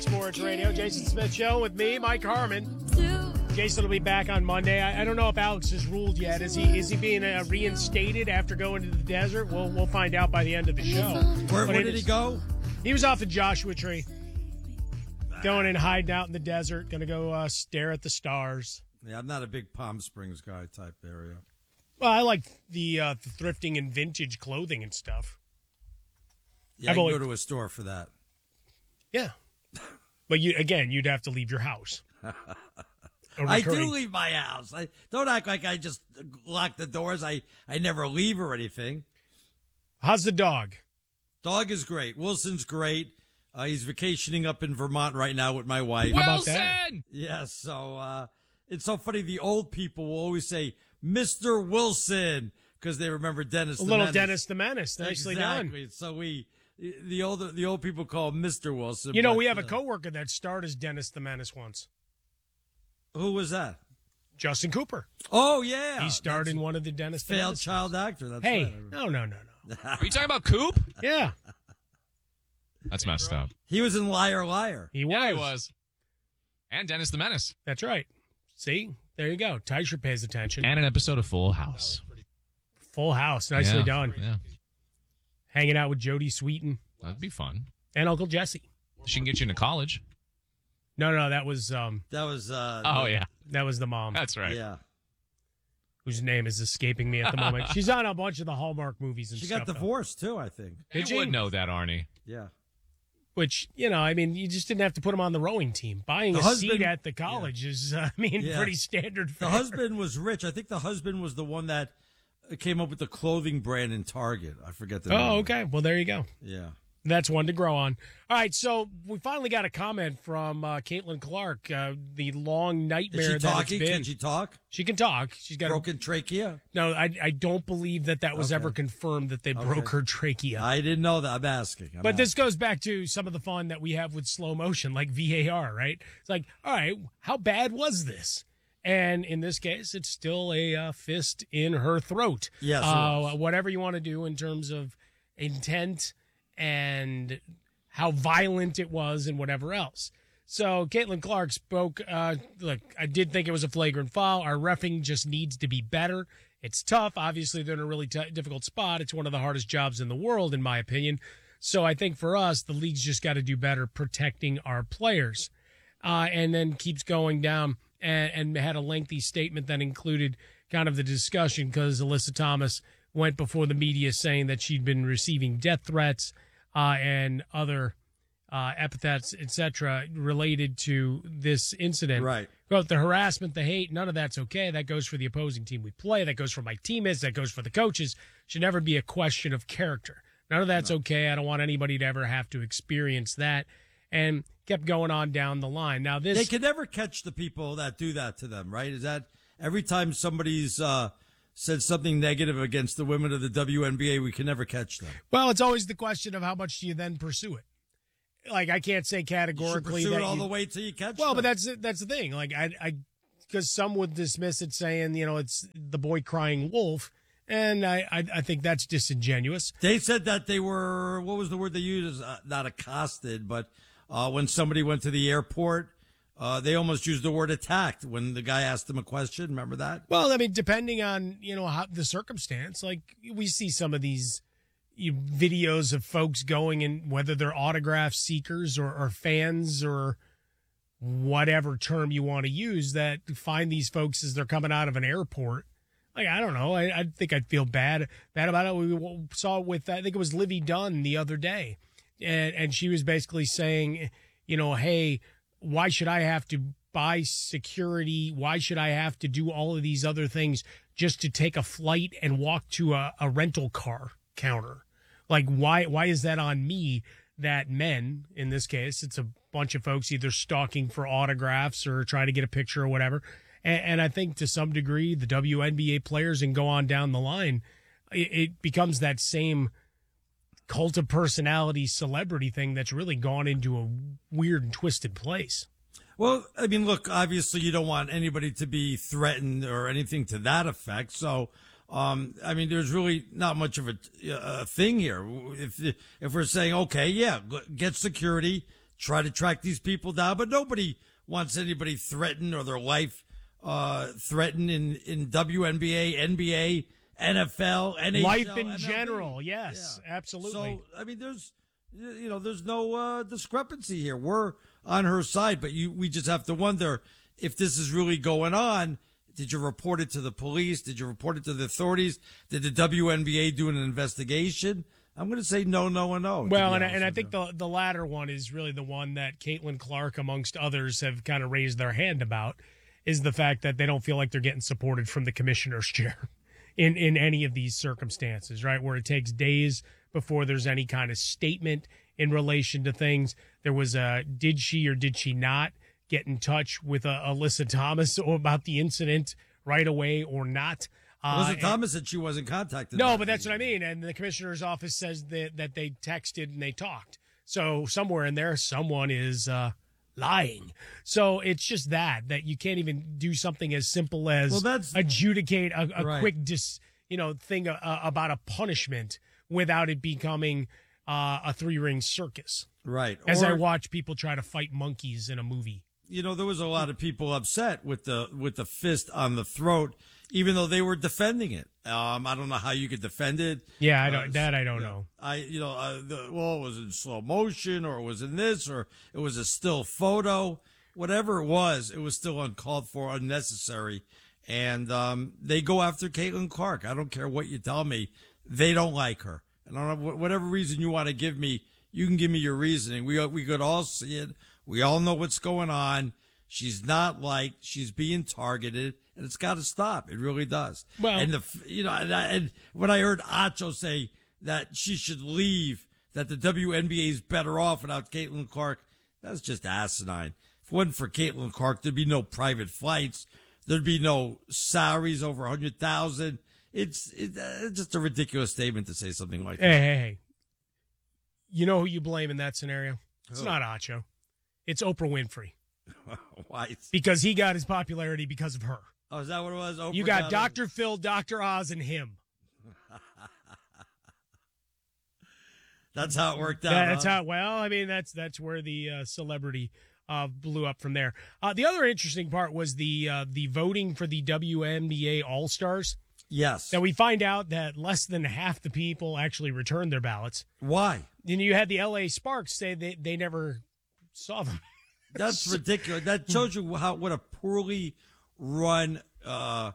Sports Radio, Jason Smith Show with me, Mike Harmon. Jason will be back on Monday. I don't know if Alex has ruled yet. Is he being reinstated after going to the desert? We'll find out by the end of the show. Where did he go? He was off the Joshua Tree, going and hiding out in the desert. Going to go stare at the stars. Yeah, I'm not a big Palm Springs guy type area. Well, I like the thrifting and vintage clothing and stuff. Yeah, I can go to a store for that. Yeah. But you'd have to leave your house. I do leave my house. I don't act like I just lock the doors. I never leave or anything. How's the dog? Dog is great. Wilson's great. He's vacationing up in Vermont right now with my wife. How about that? Yeah, so it's so funny. The old people will always say, Mr. Wilson, because they remember Dennis the Menace. Dennis the Menace. Nicely exactly. done. So the old people call him Mr. Wilson. You know, we have a coworker that starred as Dennis the Menace once. Who was that? Justin Cooper. Oh, yeah. He starred in one of the Dennis the Failed Menace. child actor. That's hey, right. no. Are you talking about Coop? Yeah. That's messed up. He was in Liar Liar. He was. Yeah, he was. And Dennis the Menace. That's right. See? There you go. Tysher pays attention. And an episode of Full House. Full House. Nicely done. Yeah. Hanging out with Jodie Sweetin. That'd be fun. And Uncle Jesse. She can get you into college. No, that was yeah. That was the mom. That's right. Yeah. Whose name is escaping me at the moment. She's on a bunch of the Hallmark movies and She stuff. got divorced, too, I think. You would know that, Arnie. Yeah. Which, you just didn't have to put him on the rowing team. Buying a seat at the college is, pretty standard fare. The husband was rich. I think the husband was the one that came up with the clothing brand in Target. I forget the name. Oh, okay. Well, there you go. Yeah. That's one to grow on. All right, so we finally got a comment from Caitlin Clark, the long nightmare that it's been. Can she talk? She can talk. She's got broken trachea? No, I don't believe that was ever confirmed that they broke her trachea. I didn't know that. I'm asking. But this goes back to some of the fun that we have with slow motion, like VAR, right? It's like, all right, how bad was this? And in this case, it's still a fist in her throat. Yes. Whatever you want to do in terms of intent and how violent it was and whatever else. So Caitlin Clark spoke, look, I did think it was a flagrant foul. Our reffing just needs to be better. It's tough. Obviously, they're in a really difficult spot. It's one of the hardest jobs in the world, in my opinion. So I think for us, the league's just got to do better protecting our players. And then keeps going down and had a lengthy statement that included kind of the discussion because Alyssa Thomas went before the media saying that she'd been receiving death threats and other epithets, etc., related to this incident. Right. But the harassment, the hate, none of that's okay. That goes for the opposing team we play. That goes for my teammates. That goes for the coaches. Should never be a question of character. None of that's okay. I don't want anybody to ever have to experience that. And kept going on down the line. Now they can never catch the people that do that to them, right? Is that every time somebody's said something negative against the women of the WNBA, we can never catch them? Well, it's always the question of how much do you then pursue it. Like, I can't say categorically you should pursue that it all the way till you catch well, them. but that's the thing. Like, because some would dismiss it saying, it's the boy crying wolf. And I think that's disingenuous. They said that they were, what was the word they used? Not accosted, but when somebody went to the airport, they almost used the word attacked when the guy asked them a question. Remember that? Well, I mean, depending on, how the circumstance, like we see some of these videos of folks going and whether they're autograph seekers or fans or whatever term you want to use that find these folks as they're coming out of an airport. Like, I don't know. I think I'd feel bad about it. We saw it with, I think it was Livy Dunn the other day. And she was basically saying, hey, why should I have to buy security? Why should I have to do all of these other things just to take a flight and walk to a rental car counter? Like, why is that on me that men, in this case, it's a bunch of folks either stalking for autographs or trying to get a picture or whatever. And I think to some degree, the WNBA players and go on down the line, it becomes that same cult of personality celebrity thing that's really gone into a weird and twisted place. Well, I mean, look, obviously you don't want anybody to be threatened or anything to that effect. So, I mean, there's really not much of a thing here. If we're saying, okay, yeah, get security, try to track these people down. But nobody wants anybody threatened or their life threatened in WNBA, NBA, NFL, NHL. Life in MLB. general, yes, absolutely. So, I mean, there's no discrepancy here. We're on her side, but we just have to wonder if this is really going on. Did you report it to the police? Did you report it to the authorities? Did the WNBA do an investigation? I'm going to say no, and no. Well, and I think the latter one is really the one that Caitlin Clark, amongst others, have kind of raised their hand about, is the fact that they don't feel like they're getting supported from the commissioner's chair in any of these circumstances, right? Where it takes days before there's any kind of statement in relation to things. There was did she or did she not get in touch with Alyssa Thomas about the incident right away or not? Alyssa Thomas said she wasn't contacted. No, but that's what I mean. And the commissioner's office says that they texted and they talked. So somewhere in there, someone is lying. So it's just that you can't even do something as simple as adjudicate a right. quick thing about a punishment without it becoming a 3-ring circus. Right. As I watch people try to fight monkeys in a movie. There was a lot of people upset with the fist on the throat, even though they were defending it. I don't know how you could defend it. Yeah, I don't know. It was in slow motion, or it was in this, or it was a still photo. Whatever it was still uncalled for, unnecessary. And they go after Caitlin Clark. I don't care what you tell me. They don't like her. And I don't know, whatever reason you want to give me, you can give me your reasoning. We could all see it. We all know what's going on. She's not liked. She's being targeted, and it's got to stop. It really does. Well, and when I heard Acho say that she should leave, that the WNBA is better off without Caitlin Clark, that's just asinine. If it wasn't for Caitlin Clark, there'd be no private flights. There'd be no salaries over $100,000. It's just a ridiculous statement to say something like that. Hey. You know who you blame in that scenario? It's not Acho. It's Oprah Winfrey. Why? Because he got his popularity because of her. Oh, is that what it was? Oprah you got Dr. Phil, Dr. Oz, and him. That's how it worked out. That's how. Well, I mean, that's where the celebrity blew up from there. The other interesting part was the voting for the WNBA All-Stars. Yes. Now we find out that less than half the people actually returned their ballots. Why? And you had the LA Sparks say they never saw them. That's ridiculous. That shows you what a poorly run, not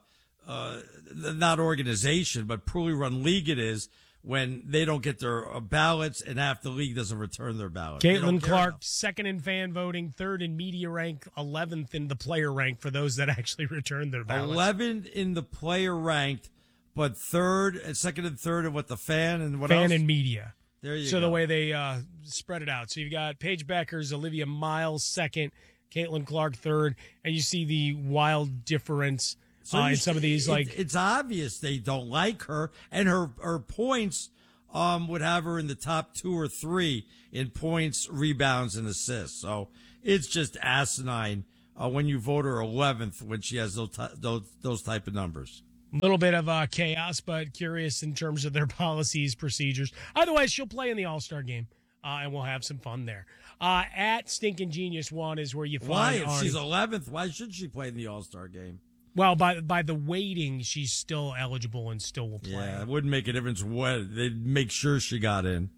organization, but poorly run league it is when they don't get their ballots and half the league doesn't return their ballots. Caitlin Clark, second in fan voting, third in media rank, 11th in the player rank for those that actually returned their ballots. 11th in the player ranked, but second and third in what the fan and what fan else? and media. There you go. So the way they spread it out. So you've got Paige Beckers, Olivia Miles second, Caitlin Clark third, and you see the wild difference in some of these. It's obvious they don't like her, and her points would have her in the top 2 or 3 in points, rebounds, and assists. So it's just asinine when you vote her 11th when she has those type of numbers. A little bit of chaos, but curious in terms of their policies, procedures. Otherwise, she'll play in the All-Star game, and we'll have some fun there. At Stinkin' Genius 1 is where you find Why? If Arnie. she's 11th, why should she play in the All-Star game? Well, by the weighting, she's still eligible and still will play. Yeah, it wouldn't make a difference what. They'd make sure she got in.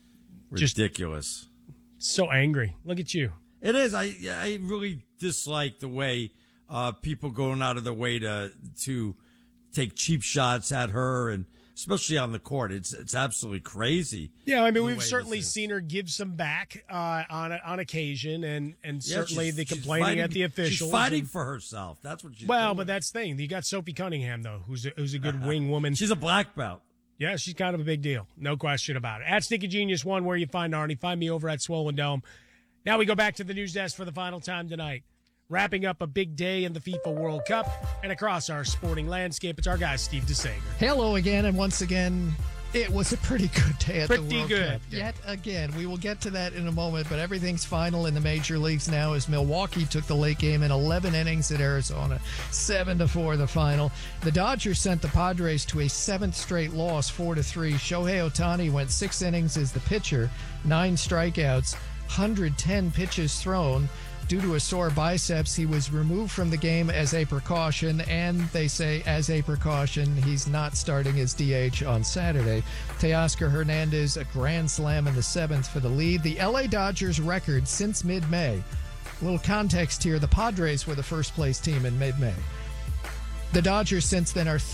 Ridiculous. Just so angry. Look at you. It is. I really dislike the way people going out of their way to take cheap shots at her, and especially on the court. It's absolutely crazy. Yeah, I mean, we've certainly seen her give some back on occasion, and certainly the complaining at the officials. She's fighting for herself. That's what she's doing. doing. But that's the thing. You got Sophie Cunningham, though, who's a good wing woman. She's a black belt. Yeah, she's kind of a big deal. No question about it. At Stinky Genius 1, where you find Arnie. Find me over at Swollen Dome. Now we go back to the news desk for the final time tonight. Wrapping up a big day in the FIFA World Cup and across our sporting landscape, it's our guy, Steve DeSager. Hello again, and once again, it was a pretty good day at the World Cup. Yeah. Yet again, we will get to that in a moment, but everything's final in the major leagues now as Milwaukee took the late game in 11 innings at Arizona, 7-4 the final. The Dodgers sent the Padres to a 7th straight loss, 4-3. Shohei Ohtani went 6 innings as the pitcher, 9 strikeouts. 110 pitches thrown. Due to a sore biceps, he was removed from the game as a precaution, and they say as a precaution, he's not starting as DH on Saturday. Teoscar Hernandez, a grand slam in the 7th for the lead. The LA Dodgers record since mid-May. A little context here, the Padres were the first-place team in mid-May. The Dodgers since then are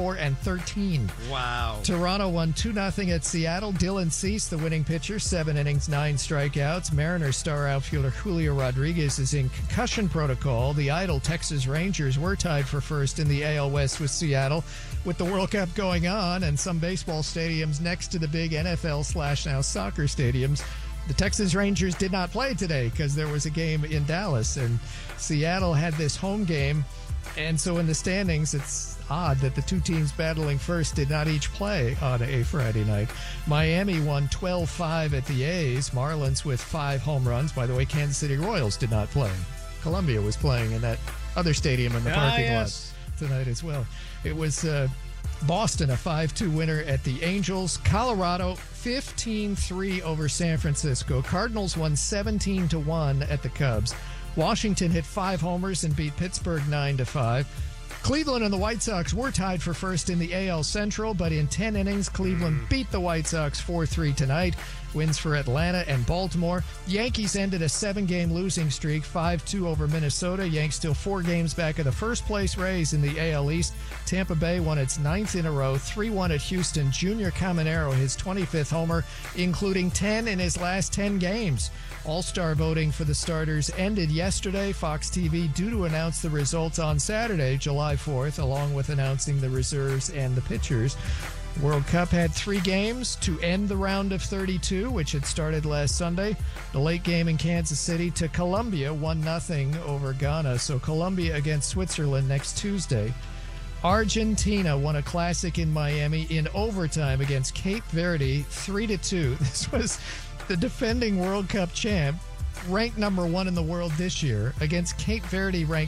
34-13. Wow. Toronto won 2-0 at Seattle. Dylan Cease, the winning pitcher, 7 innings, 9 strikeouts. Mariners star outfielder Julio Rodriguez is in concussion protocol. The idle Texas Rangers were tied for first in the AL West with Seattle. With the World Cup going on and some baseball stadiums next to the big NFL/now soccer stadiums, the Texas Rangers did not play today because there was a game in Dallas, and Seattle had this home game. And so in the standings, it's odd that the two teams battling first did not each play on a Friday night. Miami won 12-5 at the A's. Marlins with 5 home runs. By the way, Kansas City Royals did not play. Columbia was playing in that other stadium in the parking lot tonight as well. It was Boston, a 5-2 winner at the Angels. Colorado, 15-3 over San Francisco. Cardinals won 17-1 at the Cubs. Washington hit 5 homers and beat Pittsburgh 9-5. Cleveland and the White Sox were tied for first in the AL Central, but in 10 innings, Cleveland beat the White Sox 4-3 tonight. Wins for Atlanta and Baltimore. Yankees ended a 7-game losing streak, 5-2 over Minnesota. Yanks still 4 games back of the first-place Rays in the AL East. Tampa Bay won its 9th in a row, 3-1 at Houston. Junior Caminero, his 25th homer, including 10 in his last 10 games. All-Star voting for the starters ended yesterday. Fox TV due to announce the results on Saturday, July 4th, along with announcing the reserves and the pitchers. World Cup had 3 games to end the round of 32, which had started last Sunday. The late game in Kansas City to Colombia, 1-0 over Ghana. So Colombia against Switzerland next Tuesday. Argentina won a classic in Miami in overtime against Cape Verde, 3-2. This was the defending World Cup champ, ranked number 1 in the world this year, against Cape Verde, ranked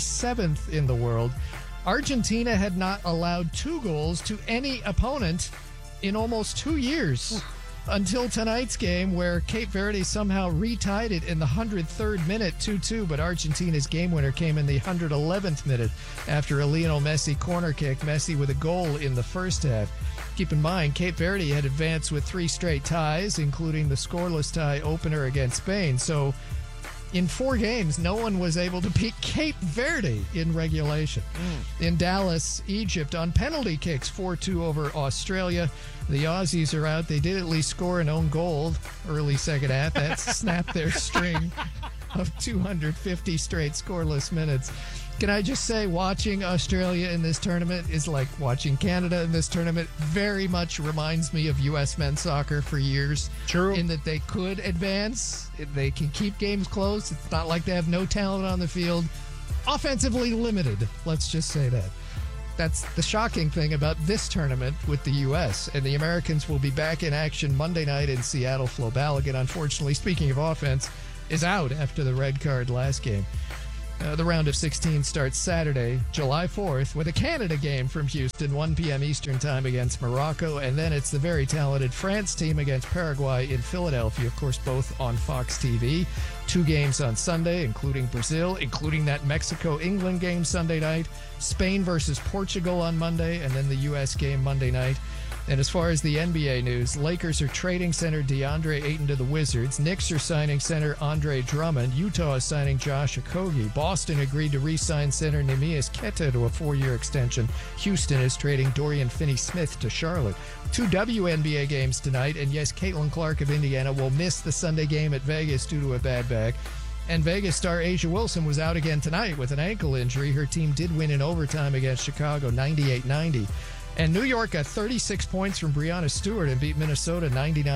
67th in the world. Argentina had not allowed 2 goals to any opponent in almost 2 years until tonight's game, where Cape Verde somehow retied it in the 103rd minute, 2-2, but Argentina's game winner came in the 111th minute after a Lionel Messi corner kick. Messi with a goal in the first half. Keep in mind, Cape Verde had advanced with 3 straight ties, including the scoreless tie opener against Spain. So in 4 games, no one was able to beat Cape Verde in regulation. In Dallas, Egypt on penalty kicks, 4-2 over Australia. The Aussies are out. They did at least score an own goal early second half. That snapped their string of 250 straight scoreless minutes. Can I just say, watching Australia in this tournament is like watching Canada in this tournament. Very much reminds me of U.S. men's soccer for years. True. In that they could advance. They can keep games close. It's not like they have no talent on the field. Offensively limited, let's just say that. That's the shocking thing about this tournament with the U.S. And the Americans will be back in action Monday night in Seattle. Flo Balogun, unfortunately, speaking of offense, is out after the red card last game. The round of 16 starts Saturday, July 4th, with a Canada game from Houston, 1 p.m. Eastern Time against Morocco. And then it's the very talented France team against Paraguay in Philadelphia, of course, both on Fox TV. 2 games on Sunday, including Brazil, including that Mexico-England game Sunday night, Spain versus Portugal on Monday, and then the U.S. game Monday night. And as far as the NBA news, Lakers are trading center DeAndre Ayton to the Wizards. Knicks are signing center Andre Drummond. Utah is signing Josh Okogie. Boston agreed to re-sign center Neemias Queta to a 4-year extension. Houston is trading Dorian Finney-Smith to Charlotte. 2 WNBA games tonight, and yes, Caitlin Clark of Indiana will miss the Sunday game at Vegas due to a bad back. And Vegas star A'ja Wilson was out again tonight with an ankle injury. Her team did win in overtime against Chicago, 98-90. And New York got 36 points from Breanna Stewart and beat Minnesota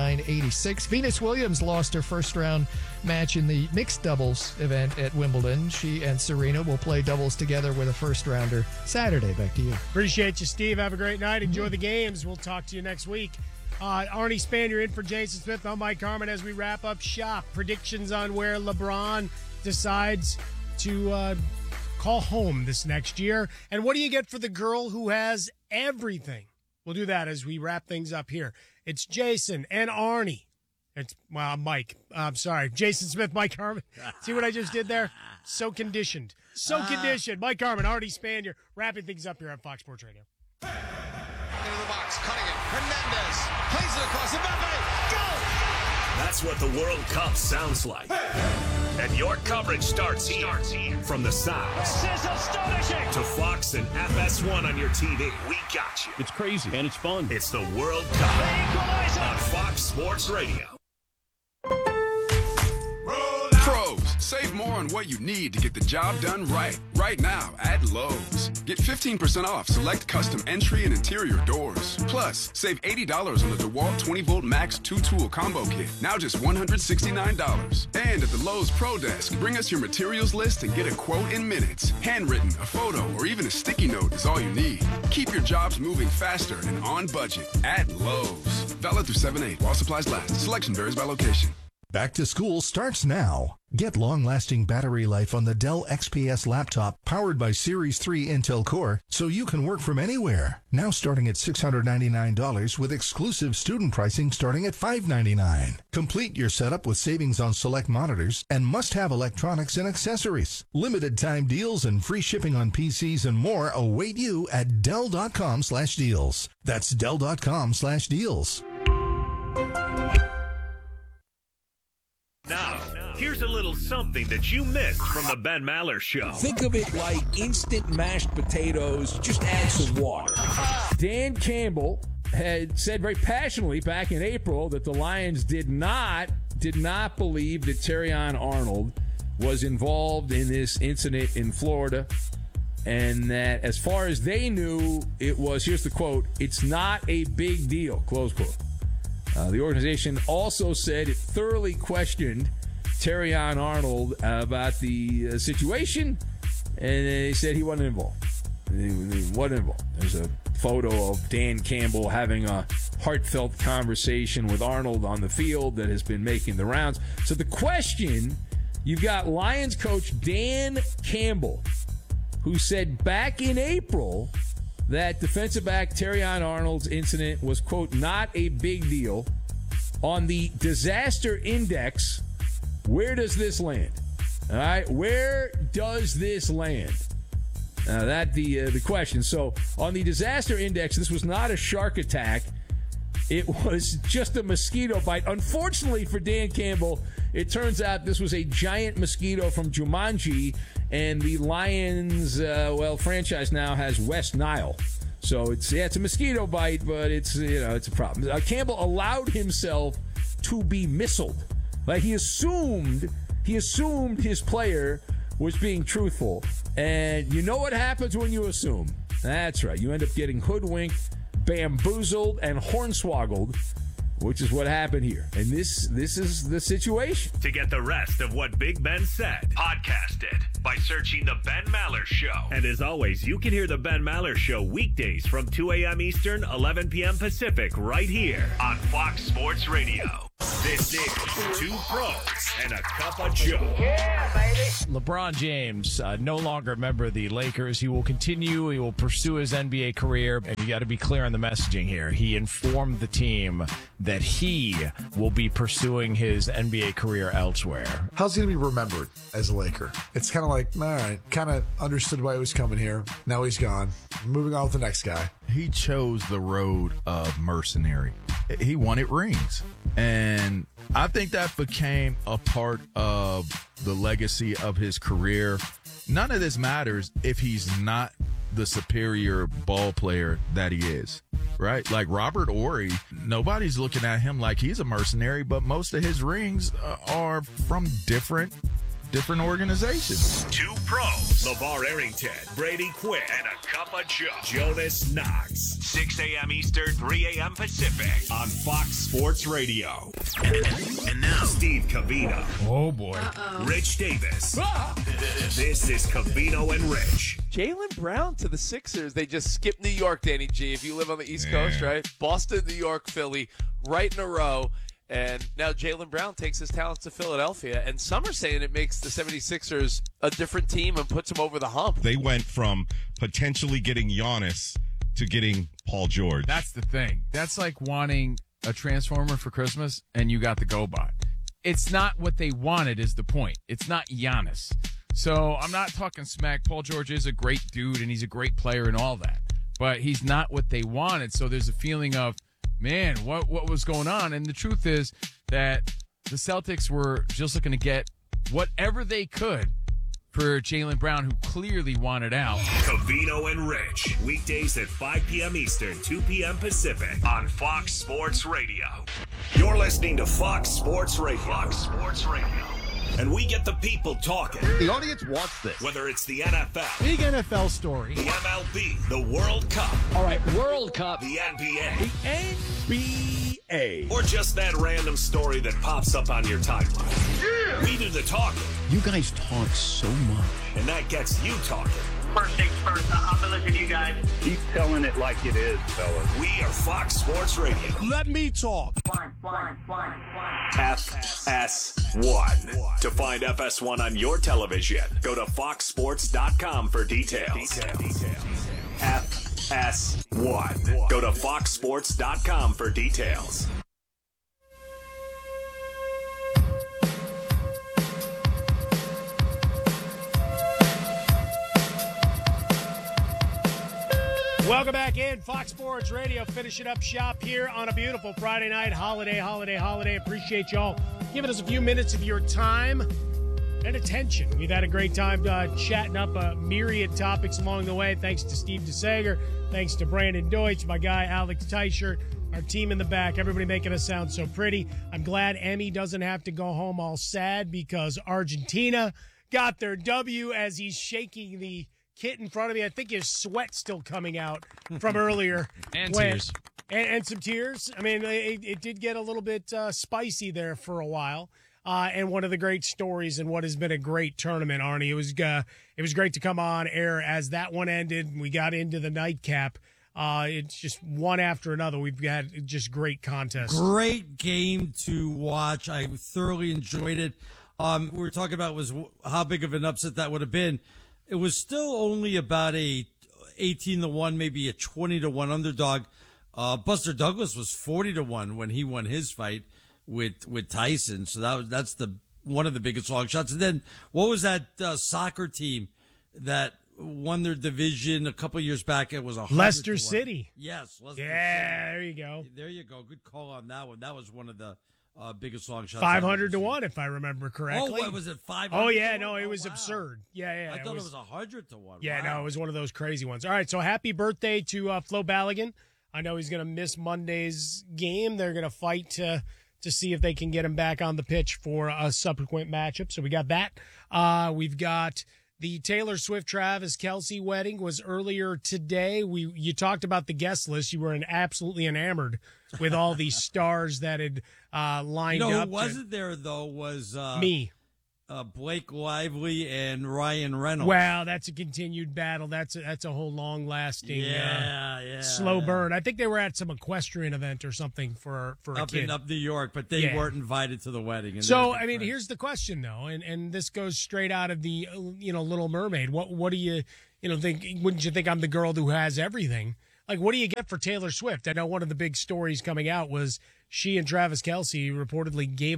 99-86. Venus Williams lost her first-round match in the mixed doubles event at Wimbledon. She and Serena will play doubles together with a first-rounder Saturday. Back to you. Appreciate you, Steve. Have a great night. Enjoy the games. We'll talk to you next week. Arnie Spanier in for Jason Smith. I'm Mike Harmon as we wrap up shop. Predictions on where LeBron decides to call home this next year. And what do you get for the girl who has everything? We'll do that as we wrap things up here. It's Jason and Arnie It's Mike. I'm sorry. Jason Smith, Mike Harmon. See what I just did there? So conditioned. Mike Harmon, Artie Spanier, wrapping things up here on Fox Sports Radio. Into the box, cutting it. Hernandez plays it across. Mbappe, go! That's what the World Cup sounds like. And your coverage starts here. From the sounds This is astonishing. to Fox and FS1 on your TV. We got you. It's crazy and it's fun. It's the World Cup The equalizer. on Fox Sports Radio. Pros, save more on what you need to get the job done right. Right now at Lowe's. Get 15% off select custom entry and interior doors. Plus, save $80 on the DeWalt 20-volt Max 2-tool combo kit. Now just $169. And at the Lowe's Pro Desk, bring us your materials list and get a quote in minutes. Handwritten, a photo, or even a sticky note is all you need. Keep your jobs moving faster and on budget at Lowe's. Valid through 7/8 while supplies last. Selection varies by location. Back to school starts now. Get long-lasting battery life on the Dell XPS laptop powered by Series 3 Intel Core so you can work from anywhere. Now starting at $699 with exclusive student pricing starting at $599. Complete your setup with savings on select monitors and must-have electronics and accessories. Limited time deals and free shipping on PCs and more await you at Dell.com/deals. That's Dell.com/deals. Now, here's a little something that you missed from the Ben Maller Show. Think of it like instant mashed potatoes, just add some water. Dan Campbell had said very passionately back in April that the Lions did not believe that Terrion Arnold was involved in this incident in Florida, and that as far as they knew, it was, here's the quote, "It's not a big deal," close quote. The organization also said it thoroughly questioned Terrion Arnold about the situation, and they said he wasn't involved. He wasn't involved. There's a photo of Dan Campbell having a heartfelt conversation with Arnold on the field that has been making the rounds. So the question, you've got Lions coach Dan Campbell, who said back in April that defensive back Terrion Arnold's incident was, quote, not a big deal. On the disaster index, where does this land? All right, where does this land? That the question. So on the disaster index, this was not a shark attack. It was just a mosquito bite. Unfortunately for Dan Campbell, it turns out this was a giant mosquito from Jumanji, and the Lions, franchise now has West Nile. So it's a mosquito bite, but it's a problem. Campbell allowed himself to be missiled. Like he assumed his player was being truthful. And you know what happens when you assume? That's right. You end up getting hoodwinked, bamboozled, and hornswoggled, which is what happened here. And this is the situation. To get the rest of what Big Ben said, podcast it by searching The Ben Maller Show. And as always, you can hear The Ben Maller Show weekdays from 2 a.m. Eastern, 11 p.m. Pacific, right here on Fox Sports Radio. This is Two Pros and a Cup of Joe. Yeah, baby. LeBron James, no longer a member of the Lakers. He will continue. He will pursue his NBA career. And you got to be clear on the messaging here. He informed the team that he will be pursuing his NBA career elsewhere. How's he going to be remembered as a Laker? It's kind of like, all right, kind of understood why he was coming here. Now he's gone. Moving on with the next guy. He chose the road of mercenary. He wanted rings. And I think that became a part of the legacy of his career. None of this matters if he's not the superior ball player that he is, right? Like Robert Horry, nobody's looking at him like he's a mercenary, but most of his rings are from different organizations. Two Pros, LeVar Arrington, Brady Quinn, and a Cup of Joe, Jonas Knox. 6 a.m. Eastern, 3 a.m. Pacific on Fox Sports Radio. And now, Steve Covino. Oh, boy. Rich Davis. This is Covino and Rich. Jaylen Brown to the Sixers. They just skipped New York, Danny G, if you live on the East Coast, right? Boston, New York, Philly, right in a row. And now Jaylen Brown takes his talents to Philadelphia. And some are saying it makes the 76ers a different team and puts them over the hump. They went from potentially getting Giannis to getting Paul George. That's the thing. That's like wanting a Transformer for Christmas and you got the GoBot. It's not what they wanted is the point. It's not Giannis. So I'm not talking smack. Paul George is a great dude and he's a great player and all that. But he's not what they wanted. So there's a feeling of, man, what was going on? And the truth is that the Celtics were just looking to get whatever they could for Jaylen Brown, who clearly wanted out. Covino and Rich, weekdays at 5 p.m. Eastern, 2 p.m. Pacific on Fox Sports Radio. You're listening to Fox Sports Radio. Fox Sports Radio. And we get the people talking. The audience wants this. Whether it's the NFL, big NFL story, the MLB, the World Cup. All right, World Cup. The NBA. The NBA. Or just that random story that pops up on your timeline. Yeah. We do the talking. You guys talk so much. And that gets you talking. First things first, I'm going to listen to you guys. Keep telling it like it is, fellas. We are Fox Sports Radio. Let me talk. FS1. To find FS1 on your television, go to foxsports.com for details. FS1. Go to foxsports.com for details. Welcome back in. Fox Sports Radio, finishing up shop here on a beautiful Friday night. Holiday. Appreciate y'all giving us a few minutes of your time and attention. We've had a great time chatting up a myriad topics along the way. Thanks to Steve DeSager. Thanks to Brandon Deutsch, my guy Alex Teichert, our team in the back, everybody making us sound so pretty. I'm glad Emmy doesn't have to go home all sad because Argentina got their W as he's shaking the kit in front of me. I think his sweat's still coming out from earlier. And tears. And some tears. I mean, it did get a little bit spicy there for a while. And one of the great stories in what has been a great tournament, Arnie. It was great to come on air as that one ended and we got into the nightcap. It's just one after another. We've got just great contests. Great game to watch. I thoroughly enjoyed it. We were talking about was how big of an upset that would have been. It was still only about a 18-1, maybe a 20-1 underdog. Buster Douglas was 40-1 when he won his fight with Tyson. So that's one of the biggest long shots. And then what was that soccer team that won their division a couple of years back? It was Leicester City. Yes, Leicester City. There you go. There you go. Good call on that one. That was one of the biggest long shots. 500-1, if I remember correctly. Oh, what was it? 500? Oh yeah, no, it was absurd. Yeah. I thought it was 100-1. Yeah, wow. No, it was one of those crazy ones. All right, so happy birthday to Flo Balogun. I know he's going to miss Monday's game. They're going to fight to see if they can get him back on the pitch for a subsequent matchup. So we got that. We've got the Taylor Swift Travis Kelce wedding was earlier today. You talked about the guest list. You were absolutely enamored with all these stars that had lined up. Who wasn't there though was me. Blake Lively and Ryan Reynolds. Well, that's a continued battle. That's a whole long-lasting, slow burn. I think they were at some equestrian event or something for a kid up New York, but they weren't invited to the wedding. So, I mean, here's the question though, and this goes straight out of the Little Mermaid. What do you think? Wouldn't you think I'm the girl who has everything? Like, what do you get for Taylor Swift? I know one of the big stories coming out was she and Travis Kelce reportedly gave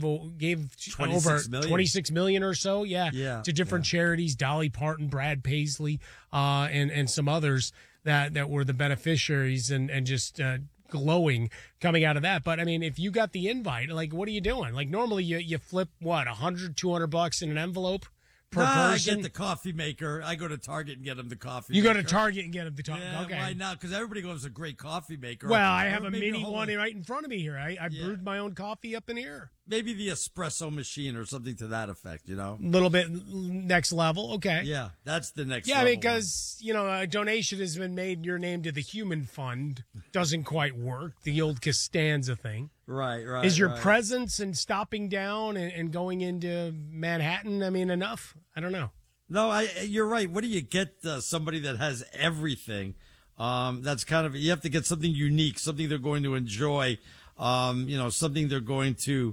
over $26 million or so, to different charities, Dolly Parton, Brad Paisley, and some others that were the beneficiaries and just glowing coming out of that. But, I mean, if you got the invite, like, what are you doing? Like, normally you flip, $100, $200 in an envelope? I get the coffee maker. I go to Target and get him the coffee maker. You go to Target and get him the coffee maker. Okay. Why not? Because everybody goes a great coffee maker. Well, I have a mini one right in front of me here. I brewed my own coffee up in here. Maybe the espresso machine or something to that effect, A little bit next level. Okay. Yeah, that's the next level. Yeah, because, a donation has been made in your name to the Human Fund. Doesn't quite work. The old Costanza thing. Right. Is your presence and stopping down and going into Manhattan, enough? I don't know. No, you're right. What do you get somebody that has everything? That's kind of, you have to get something unique, something they're going to enjoy, something they're going to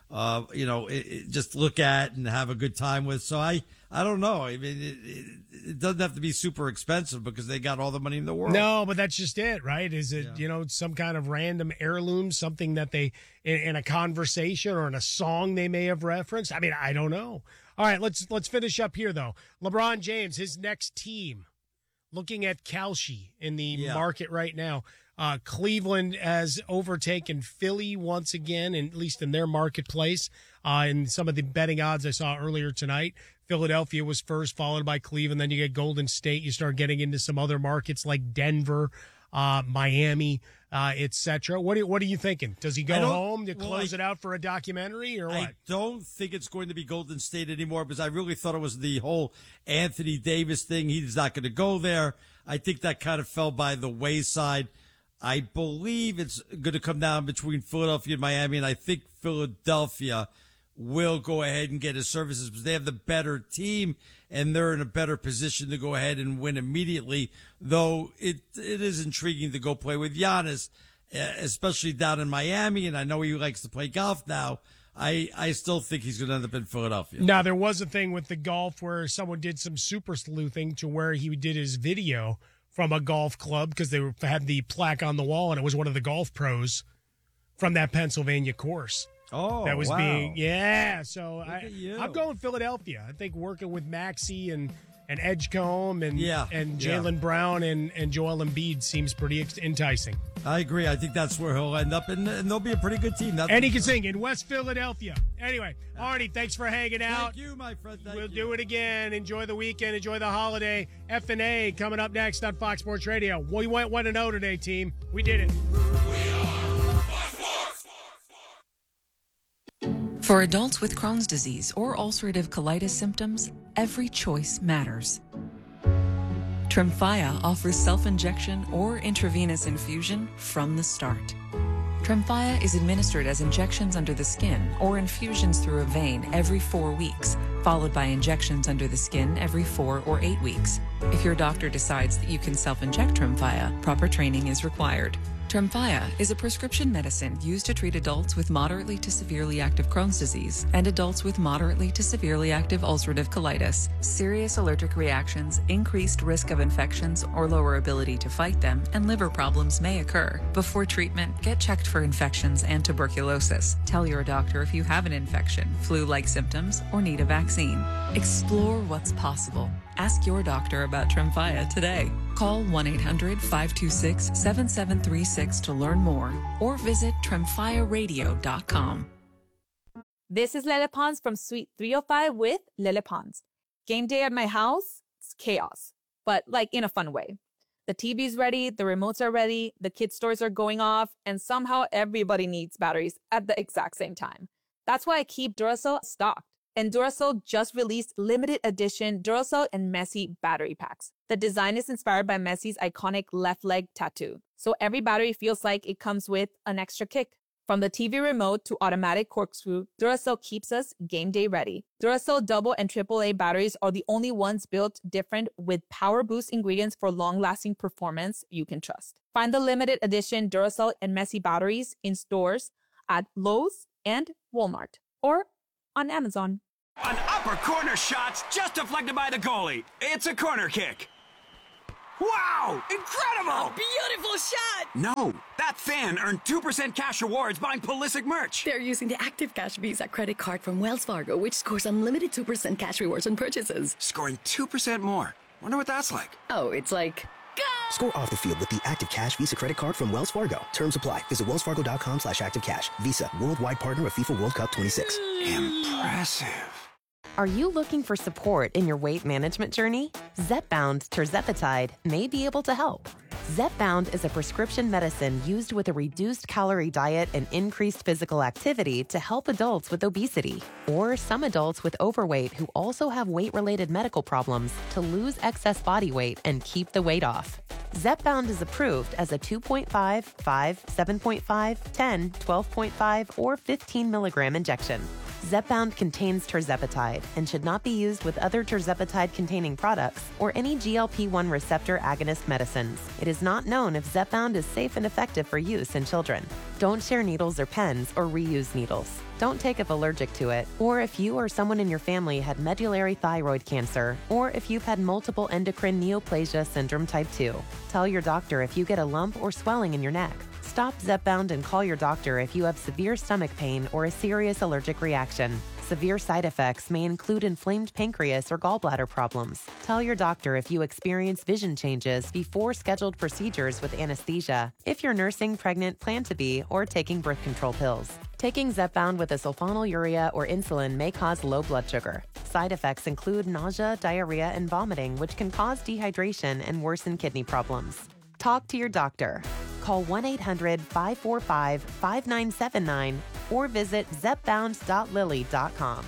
just look at and have a good time with. So I don't know. I mean, it doesn't have to be super expensive because they got all the money in the world. No, but that's just it, right? Is it, some kind of random heirloom, something that they, in a conversation or in a song they may have referenced? I mean, I don't know. All right, let's finish up here, though. LeBron James, his next team, looking at Kalshi in the market right now. Cleveland has overtaken Philly once again, at least in their marketplace. In some of the betting odds I saw earlier tonight, Philadelphia was first, followed by Cleveland. Then you get Golden State. You start getting into some other markets like Denver, Miami, etc. What are you thinking? Does he go home to close it out for a documentary or what? I don't think it's going to be Golden State anymore because I really thought it was the whole Anthony Davis thing. He's not going to go there. I think that kind of fell by the wayside. I believe it's going to come down between Philadelphia and Miami, and I think Philadelphia will go ahead and get his services because they have the better team and they're in a better position to go ahead and win immediately, though it is intriguing to go play with Giannis, especially down in Miami, and I know he likes to play golf now. I still think he's going to end up in Philadelphia. Now, there was a thing with the golf where someone did some super sleuthing to where he did his video from a golf club because they had the plaque on the wall, and it was one of the golf pros from that Pennsylvania course. Oh, that was wow. So I'm going Philadelphia. I think working with Maxey and Edgecombe and Jaylen Brown and Joel Embiid seems pretty enticing. I agree. I think that's where he'll end up, and they'll be a pretty good team. And he can sing in West Philadelphia. Anyway, Arnie, thanks for hanging out. Thank you, my friend. We'll do it again. Enjoy the weekend. Enjoy the holiday. F&A coming up next on Fox Sports Radio. We went 1-0 today, team. We did it. For adults with Crohn's disease or ulcerative colitis symptoms, every choice matters. Tremfya offers self-injection or intravenous infusion from the start. Tremfya is administered as injections under the skin or infusions through a vein every 4 weeks, followed by injections under the skin every 4 or 8 weeks. If your doctor decides that you can self-inject Tremfya, proper training is required. Tremfya is a prescription medicine used to treat adults with moderately to severely active Crohn's disease and adults with moderately to severely active ulcerative colitis. Serious allergic reactions, increased risk of infections or lower ability to fight them, and liver problems may occur. Before treatment, get checked for infections and tuberculosis. Tell your doctor if you have an infection, flu-like symptoms, or need a vaccine. Explore what's possible. Ask your doctor about Tremfya today. Call 1-800-526-7736 to learn more or visit tremfyaradio.com. This is Lele Pons from Suite 305 with Lele Pons. Game day at my house, it's chaos, but like in a fun way. The TV's ready, the remotes are ready, the kids' stores are going off, and somehow everybody needs batteries at the exact same time. That's why I keep Duracell stocked. And Duracell just released limited edition Duracell and Messi battery packs. The design is inspired by Messi's iconic left leg tattoo. So every battery feels like it comes with an extra kick. From the TV remote to automatic corkscrew, Duracell keeps us game day ready. Duracell double and AAA batteries are the only ones built different with power boost ingredients for long-lasting performance you can trust. Find the limited edition Duracell and Messi batteries in stores at Lowe's and Walmart or on Amazon. An upper corner shot's just deflected by the goalie. It's a corner kick. Wow! Incredible! A beautiful shot! No, that fan earned 2% cash rewards buying Pulisic merch. They're using the Active Cash Visa credit card from Wells Fargo, which scores unlimited 2% cash rewards on purchases. Scoring 2% more. Wonder what that's like. Oh, it's like... Go! Score off the field with the Active Cash Visa credit card from Wells Fargo. Terms apply. Visit wellsfargo.com/activecash. Visa, worldwide partner of FIFA World Cup 26. Impressive. Are you looking for support in your weight management journey? Zepbound tirzepatide may be able to help. Zepbound is a prescription medicine used with a reduced calorie diet and increased physical activity to help adults with obesity or some adults with overweight who also have weight-related medical problems to lose excess body weight and keep the weight off. Zepbound is approved as a 2.5, 5, 7.5, 10, 12.5, or 15 milligram injection. Zepbound contains tirzepatide and should not be used with other tirzepatide-containing products or any GLP-1 receptor agonist medicines. It is not known if Zepbound is safe and effective for use in children. Don't share needles or pens or reuse needles. Don't take if allergic to it, or if you or someone in your family had medullary thyroid cancer, or if you've had multiple endocrine neoplasia syndrome type 2. Tell your doctor if you get a lump or swelling in your neck. Stop Zepbound and call your doctor if you have severe stomach pain or a serious allergic reaction. Severe side effects may include inflamed pancreas or gallbladder problems. Tell your doctor if you experience vision changes before scheduled procedures with anesthesia, if you're nursing, pregnant, plan to be, or taking birth control pills. Taking Zepbound with a sulfonylurea or insulin may cause low blood sugar. Side effects include nausea, diarrhea, and vomiting, which can cause dehydration and worsen kidney problems. Talk to your doctor. Call 1-800-545-5979 or visit zepbound.lilly.com.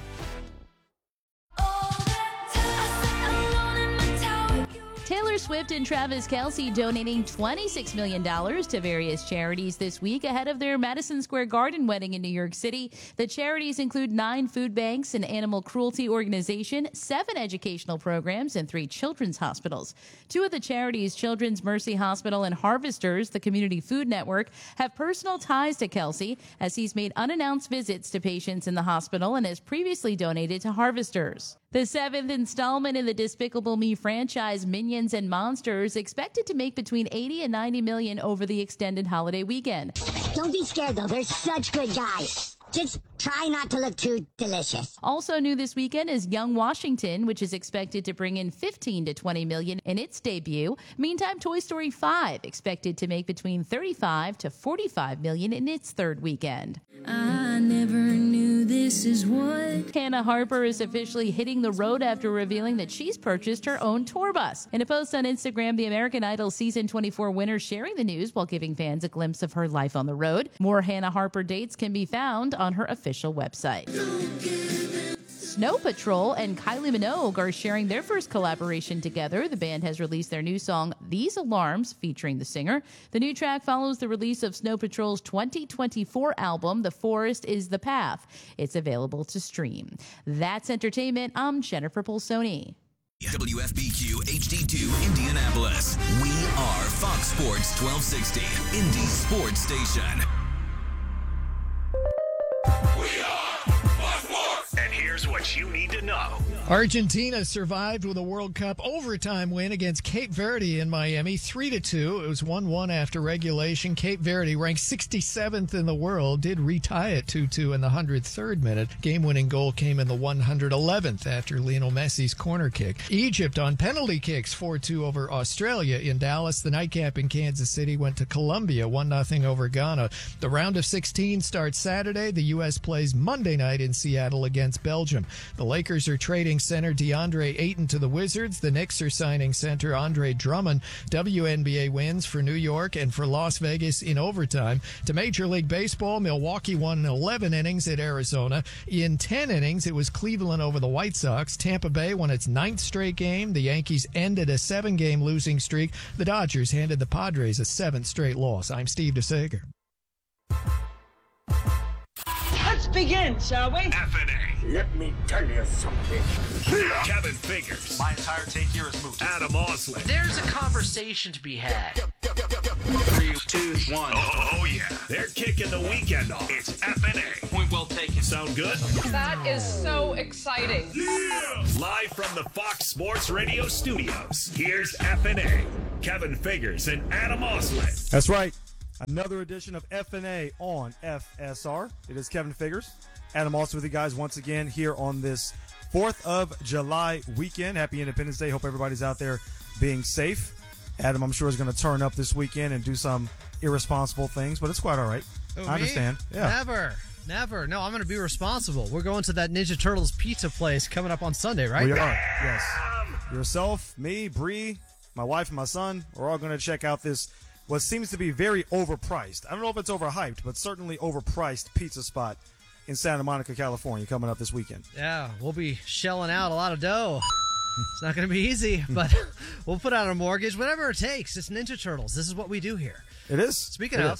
Taylor Swift and Travis Kelce donating $26 million to various charities this week ahead of their Madison Square Garden wedding in New York City. The charities include 9 food banks, an animal cruelty organization, 7 educational programs, and 3 children's hospitals. 2 of the charities, Children's Mercy Hospital and Harvesters, the Community Food Network, have personal ties to Kelce as he's made unannounced visits to patients in the hospital and has previously donated to Harvesters. The 7th installment in the Despicable Me franchise, Minions and Monsters, expected to make between $80 and $90 million over the extended holiday weekend. Don't be scared, though. They're such good guys. Just try not to look too delicious. Also new this weekend is Young Washington, which is expected to bring in $15 to $20 million in its debut. Meantime, Toy Story 5 expected to make between $35 to $45 million in its third weekend. I never knew this is what. Hannah Harper is officially hitting the road after revealing that she's purchased her own tour bus. In a post on Instagram, the American Idol Season 24 winner sharing the news while giving fans a glimpse of her life on the road. More Hannah Harper dates can be found on her official website. Snow Patrol and Kylie Minogue are sharing their first collaboration together. The band has released their new song, These Alarms, featuring the singer. The new track follows the release of Snow Patrol's 2024 album, The Forest is the Path. It's available to stream. That's entertainment. I'm Jennifer Polsoni. WFBQ HD2 Indianapolis. We are Fox Sports 1260, Indy Sports Station. And here's what you need to know. Argentina survived with a World Cup overtime win against Cape Verde in Miami, 3-2. It was 1-1 after regulation. Cape Verde, ranked 67th in the world, did retie it 2-2 in the 103rd minute. Game-winning goal came in the 111th after Lionel Messi's corner kick. Egypt on penalty kicks, 4-2 over Australia in Dallas. The nightcap in Kansas City went to Colombia, 1-0 over Ghana. The round of 16 starts Saturday. The U.S. plays Monday night in Seattle against Belgium. The Lakers are trading center DeAndre Ayton to the Wizards. The Knicks are signing center Andre Drummond. WNBA wins for New York and for Las Vegas in overtime. To Major League Baseball, Milwaukee won in 11 innings at Arizona. In 10 innings, it was Cleveland over the White Sox. Tampa Bay won its 9th straight game. The Yankees ended a 7-game losing streak. The Dodgers handed the Padres a 7th straight loss. I'm Steve DeSager. Let's begin, shall we? FNA. Let me tell you something. Kevin Figures. My entire take here is moot. Adam Oslin. There's a conversation to be had. 3, 2, 1. Oh, yeah. They're kicking the weekend off. It's FNA. Point well taken. Sound good? That is so exciting. Yeah! Live from the Fox Sports Radio studios, here's FNA. Kevin Figures and Adam Oslin. That's right. Another edition of FNA on FSR. It is Kevin Figures. Adam also with you guys once again here on this 4th of July weekend. Happy Independence Day. Hope everybody's out there being safe. Adam, I'm sure, is going to turn up this weekend and do some irresponsible things, but it's quite all right. Who, I understand. Me? Yeah. Never. No, I'm going to be responsible. We're going to that Ninja Turtles pizza place coming up on Sunday, right? We are, yes. Yourself, me, Bree, my wife, and my son, we're all going to check out this what seems to be very overpriced. I don't know if it's overhyped, but certainly overpriced pizza spot in Santa Monica, California, coming up this weekend. Yeah, we'll be shelling out a lot of dough. It's not going to be easy, but we'll put out a mortgage, whatever it takes. It's Ninja Turtles. This is what we do here. It is. Speaking of,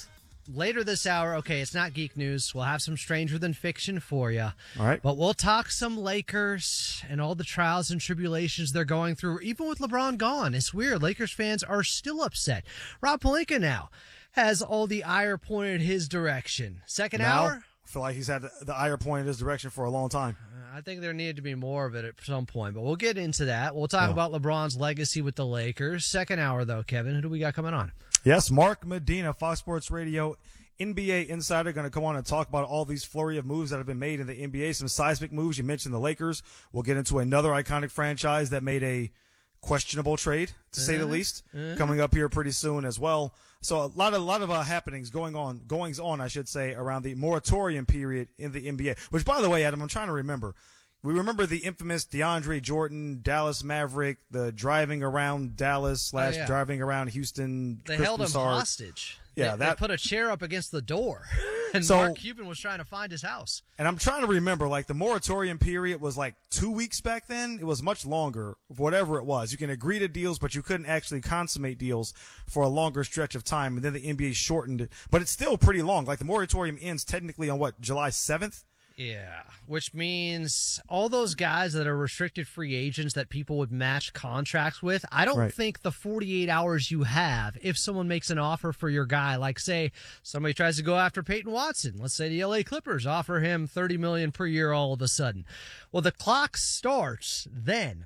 later this hour, okay, it's not geek news. We'll have some Stranger Than Fiction for you. All right. But we'll talk some Lakers and all the trials and tribulations they're going through, even with LeBron gone. It's weird. Lakers fans are still upset. Rob Pelinka now has all the ire pointed his direction. Second hour? I feel like he's had the ire pointed his direction for a long time. I think there needed to be more of it at some point, but we'll get into that. We'll talk about LeBron's legacy with the Lakers. Second hour, though, Kevin, who do we got coming on? Yes, Mark Medina, Fox Sports Radio, NBA insider, going to come on and talk about all these flurry of moves that have been made in the NBA. Some seismic moves. You mentioned the Lakers. We'll get into another iconic franchise that made a questionable trade, to say the least, coming up here pretty soon as well. So a lot of happenings goings on, I should say, around the moratorium period in the NBA. Which, by the way, Adam, I'm trying to remember. We remember the infamous DeAndre Jordan, Dallas Maverick, the driving around Dallas / driving around Houston. They Chris held him Broussard. hostage. Yeah, they put a chair up against the door, and So- Mark Cuban was trying to find his house. And I'm trying to remember, like, the moratorium period was like 2 weeks back then. It was much longer, whatever it was. You can agree to deals, but you couldn't actually consummate deals for a longer stretch of time. And then the NBA shortened it. But it's still pretty long. Like, the moratorium ends technically on July 7th? Yeah, which means all those guys that are restricted free agents that people would match contracts with, I don't think the 48 hours you have, if someone makes an offer for your guy, like say somebody tries to go after Peyton Watson, let's say the LA Clippers offer him $30 million per year all of a sudden. Well, the clock starts then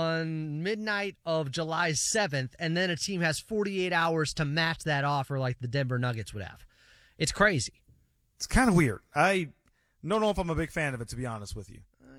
on midnight of July 7th, and then a team has 48 hours to match that offer like the Denver Nuggets would have. It's crazy. It's kind of weird. I don't know if I'm a big fan of it, to be honest with you.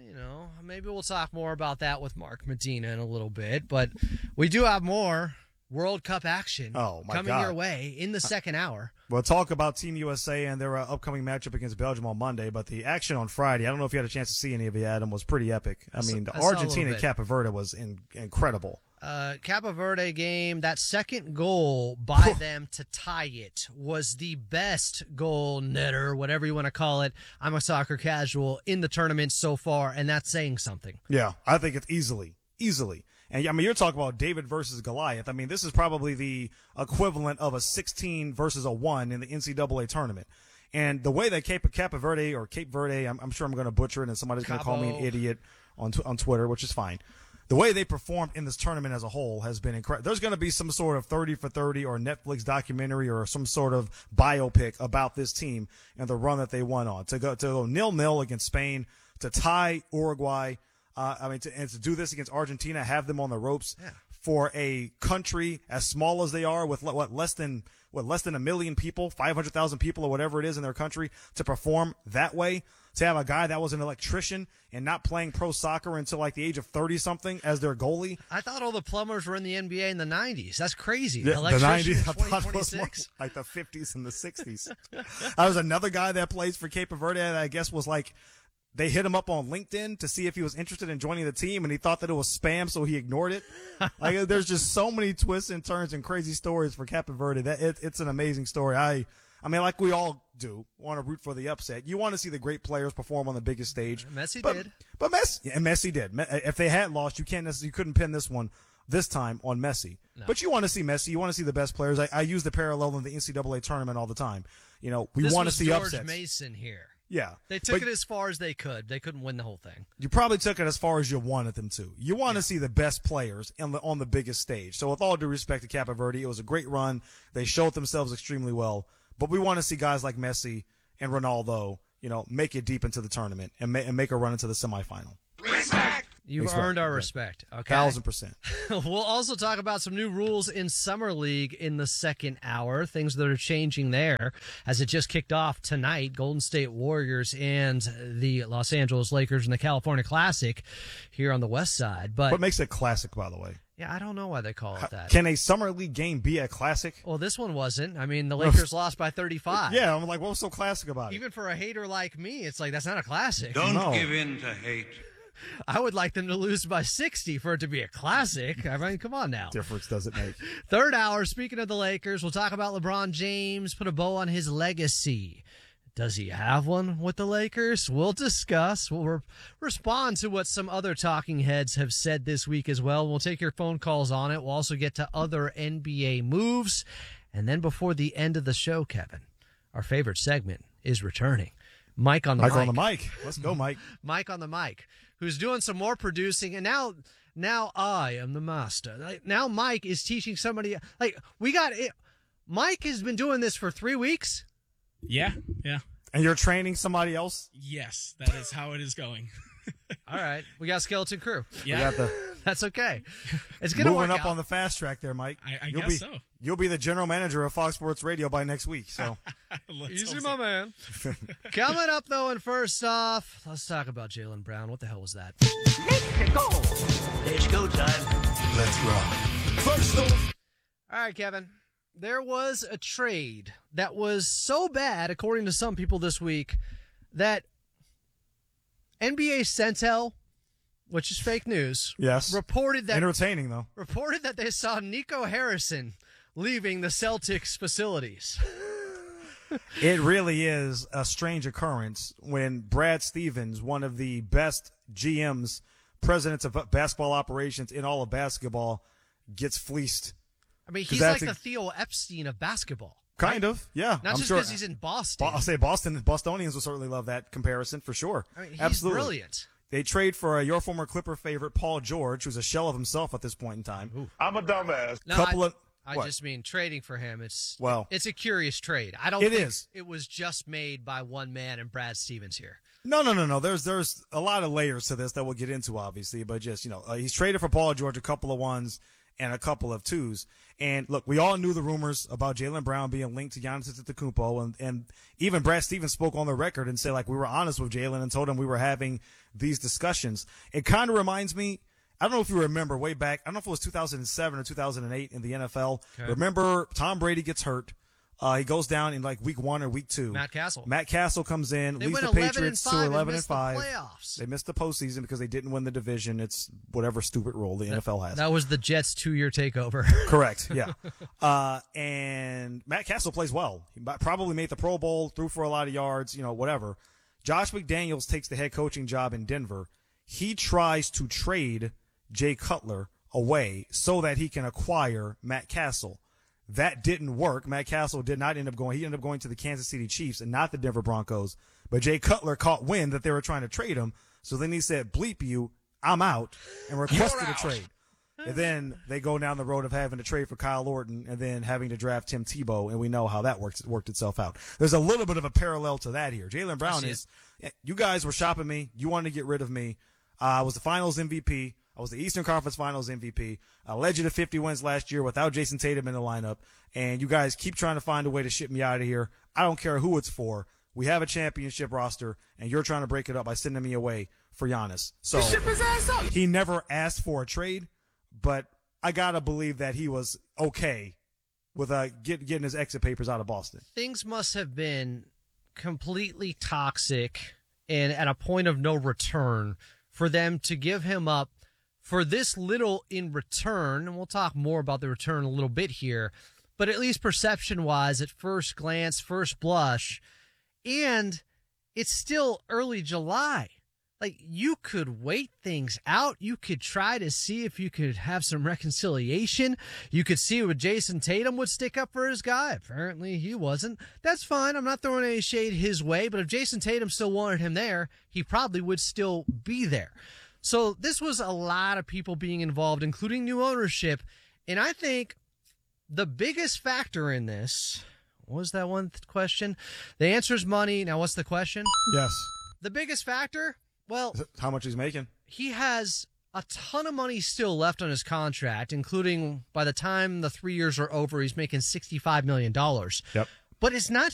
Maybe we'll talk more about that with Mark Medina in a little bit, but we do have more World Cup action coming your way in the second hour. We'll talk about Team USA and their upcoming matchup against Belgium on Monday, but the action on Friday, I don't know if you had a chance to see any of it, Adam, was pretty epic. I mean, the Argentina-Cape Verde was incredible. Cape Verde game, that second goal by them to tie it was the best goal netter, whatever you want to call it. I'm a soccer casual in the tournament so far, and that's saying something. Yeah, I think it's easily. And I mean, you're talking about David versus Goliath. I mean, this is probably the equivalent of a 16 versus a 1 in the NCAA tournament. And the way that Cape Verde, I'm sure I'm going to butcher it, and somebody's going to call me an idiot on Twitter, which is fine. The way they performed in this tournament as a whole has been incredible. There's going to be some sort of 30 for 30 or Netflix documentary or some sort of biopic about this team and the run that they won on. To go 0-0 against Spain, to tie Uruguay, to do this against Argentina, have them on the ropes for a country as small as they are with less than 1 million people, 500,000 people or whatever it is in their country, to perform that way. To have a guy that was an electrician and not playing pro soccer until like the age of 30-something as their goalie. I thought all the plumbers were in the NBA in the 90s. That's crazy. Yeah, the 90s, I thought it was more like the 50s and the 60s. I was another guy that plays for Cape Verde that I guess was like, they hit him up on LinkedIn to see if he was interested in joining the team, and he thought that it was spam, so he ignored it. Like, there's just so many twists and turns and crazy stories for Cape Verde. It's an amazing story. I mean, like we all do, want to root for the upset. You want to see the great players perform on the biggest stage. Messi did. But Messi did. If they had lost, you couldn't pin this time on Messi. No. But you want to see Messi. You want to see the best players. I use the parallel in the NCAA tournament all the time. We want to see George upsets. Mason here. Yeah. They took it as far as they could. They couldn't win the whole thing. You probably took it as far as you wanted them to. You want to see the best players on the biggest stage. So with all due respect to Cape Verde, it was a great run. They showed themselves extremely well. But we want to see guys like Messi and Ronaldo, make it deep into the tournament and make a run into the semifinal. You've earned our respect. Okay. 1,000%. We'll also talk about some new rules in Summer League in the second hour, things that are changing there as it just kicked off tonight. Golden State Warriors and the Los Angeles Lakers in the California Classic here on the West Side. But what makes it classic, by the way? Yeah, I don't know why they call it that. Can a Summer League game be a classic? Well, this one wasn't. I mean, the Lakers lost by 35. Yeah, I'm like, what's so classic about it? Even for a hater like me, it's like, that's not a classic. Don't give in to hate. I would like them to lose by 60 for it to be a classic. I mean, come on now. Difference does it make. Third hour, speaking of the Lakers, we'll talk about LeBron James, put a bow on his legacy. Does he have one with the Lakers? We'll discuss. We'll respond to what some other talking heads have said this week as well. We'll take your phone calls on it. We'll also get to other NBA moves. And then before the end of the show, Kevin, our favorite segment is returning. Mike on the mic. Mike on the mic. Let's go, Mike. Mike on the mic, who's doing some more producing, and now I am the master. Like, now Mike is teaching somebody. Like, we got it. Mike has been doing this for 3 weeks. Yeah. And you're training somebody else? Yes, that is how it is going. All right, we got Skeleton Crew. Yeah, that's okay. It's gonna moving work up out. on the fast track there, Mike. I guess so. You'll be the general manager of Fox Sports Radio by next week. So easy, my man. Coming up though, and first off, let's talk about Jaylen Brown. What the hell was that? Let's go. Let's go time. Let's rock. First off. All right, Kevin. There was a trade that was so bad, according to some people this week, that NBA Centel, which is fake news, reported that entertaining though. Reported that they saw Nico Harrison leaving the Celtics facilities. It really is a strange occurrence when Brad Stevens, one of the best GMs, presidents of basketball operations in all of basketball, gets fleeced. I mean, he's like the Theo Epstein of basketball. Kind of, yeah. Not just because he's in Boston. I'll say Bostonians will certainly love that comparison for sure. I mean, he's absolutely brilliant. They trade for your former Clipper favorite, Paul George, who's a shell of himself at this point in time. Ooh. I'm a dumbass. No, I just mean trading for him. It's a curious trade. I don't think it was just made by one man and Brad Stevens here. No. There's a lot of layers to this that we'll get into, obviously, but just, he's traded for Paul George, a couple of ones and a couple of twos. And look, we all knew the rumors about Jaylen Brown being linked to Giannis Antetokounmpo, and even Brad Stevens spoke on the record and said, like, we were honest with Jaylen and told him we were having these discussions. It kind of reminds me, I don't know if you remember way back, I don't know if it was 2007 or 2008 in the NFL. Okay. Remember, Tom Brady gets hurt. He goes down in like week 1 or week 2. Matt Castle comes in, leads the Patriots to 11-5. They missed the postseason because they didn't win the division. It's whatever stupid role the NFL has. That was the Jets' 2-year takeover. Correct, yeah. And Matt Castle plays well. He probably made the Pro Bowl, threw for a lot of yards, whatever. Josh McDaniels takes the head coaching job in Denver. He tries to trade Jay Cutler away so that he can acquire Matt Castle. That didn't work. Matt Castle did not end up going. He ended up going to the Kansas City Chiefs and not the Denver Broncos. But Jay Cutler caught wind that they were trying to trade him. So then he said, bleep you, I'm out, and requested a trade. And then they go down the road of having to trade for Kyle Orton and then having to draft Tim Tebow, and we know how that worked itself out. There's a little bit of a parallel to that here. Jaylen Brown you guys were shopping me. You wanted to get rid of me. I was the Finals MVP. I was the Eastern Conference Finals MVP. I led you to 50 wins last year without Jason Tatum in the lineup. And you guys keep trying to find a way to ship me out of here. I don't care who it's for. We have a championship roster, and you're trying to break it up by sending me away for Giannis. So he never asked for a trade, but I got to believe that he was okay with getting his exit papers out of Boston. Things must have been completely toxic and at a point of no return for them to give him up for this little in return, and we'll talk more about the return a little bit here, but at least perception-wise, at first glance, first blush, and it's still early July. Like, you could wait things out. You could try to see if you could have some reconciliation. You could see what Jason Tatum would stick up for his guy. Apparently, he wasn't. That's fine. I'm not throwing any shade his way, but if Jason Tatum still wanted him there, he probably would still be there. So this was a lot of people being involved, including new ownership. And I think the biggest factor in this, what was that one question? The answer is money. Now, what's the question? Yes. The biggest factor? Well, how much he's making? He has a ton of money still left on his contract, including by the time the 3 years are over, he's making $65 million. Yep. But it's not